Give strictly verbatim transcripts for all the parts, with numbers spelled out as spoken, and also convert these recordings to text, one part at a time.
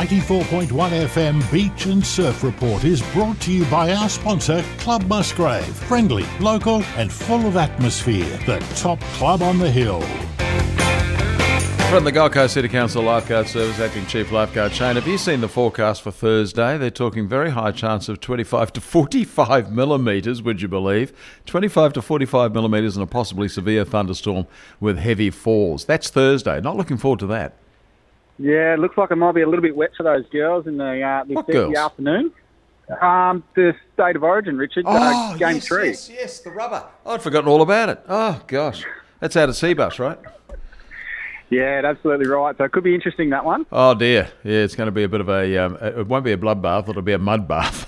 ninety-four point one F M Beach and Surf Report is brought to you by our sponsor, Club Musgrave. Friendly, local and full of atmosphere. The top club on the hill. From the Gold Coast City Council Lifeguard Service, Acting Chief Lifeguard Shane, have you seen the forecast for Thursday? They're talking very high chance of twenty-five to forty-five millimetres, would you believe? twenty-five to forty-five millimetres and a possibly severe thunderstorm with heavy falls. That's Thursday. Not looking forward to that. Yeah, it looks like it might be a little bit wet for those girls in the, uh, this What the girls? afternoon. Um, the State of Origin, Richard, Oh, uh, game yes, three. yes, yes, the rubber. I'd forgotten all about it. Oh, gosh. That's out of Seabus, right? Yeah, absolutely right. So it could be interesting, that one. Oh, dear. Yeah, it's going to be a bit of a... Um, it won't be a bloodbath, it'll be a mud bath.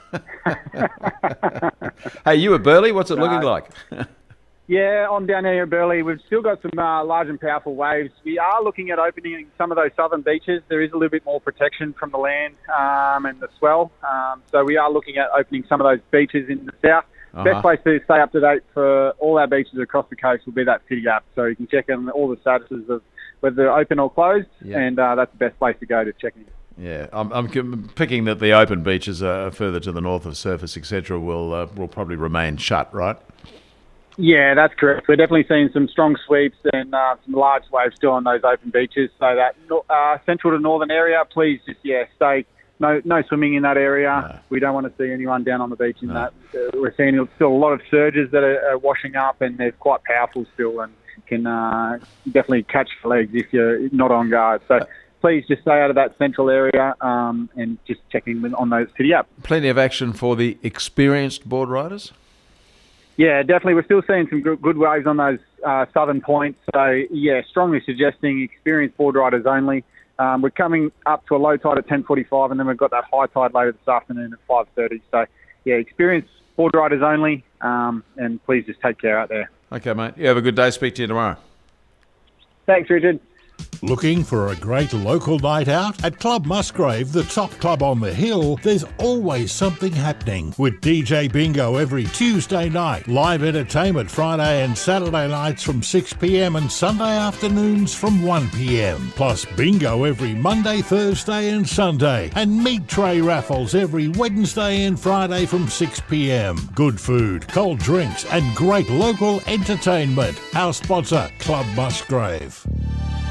Hey, you at Burleigh? What's it looking No. like? Yeah, I'm down here at Burleigh. We've still got some uh, large and powerful waves. We are looking at opening some of those southern beaches. There is a little bit more protection from the land um, and the swell. Um, so we are looking at opening some of those beaches in the south. Uh-huh. Best place to stay up to date for all our beaches across the coast will be that City app. So you can check on all the statuses of whether they're open or closed, Yeah. and uh, that's the best place to go to check in. Yeah, I'm, I'm c- picking that the open beaches uh, further to the north of surface, et cetera, will uh, will probably remain shut, right? Yeah, that's correct. We're definitely seeing some strong sweeps and uh, some large waves still on those open beaches. So that uh, central to northern area, please just yeah stay. No, no swimming in that area. No. We don't want to see anyone down on the beach in No. that. Uh, we're seeing still a lot of surges that are, are washing up, and they're quite powerful still, and can uh, definitely catch your legs if you're not on guard. So please just stay out of that central area um, and just checking on those City app. Plenty of action for the experienced board riders. Yeah, definitely. We're still seeing some good, good waves on those uh, southern points. So, yeah, strongly suggesting experienced board riders only. Um, we're coming up to a low tide at ten forty-five, and then we've got that high tide later this afternoon at five thirty. So, yeah, experienced board riders only, um, and please just take care out there. Okay, mate. You have a good day. Speak to you tomorrow. Thanks, Richard. Looking for a great local night out? At Club Musgrave, the top club on the hill, there's always something happening. With D J Bingo every Tuesday night, live entertainment Friday and Saturday nights from six p m and Sunday afternoons from one p m. Plus bingo every Monday, Thursday and Sunday. And meat tray raffles every Wednesday and Friday from six p m. Good food, cold drinks and great local entertainment. Our sponsor, Club Musgrave.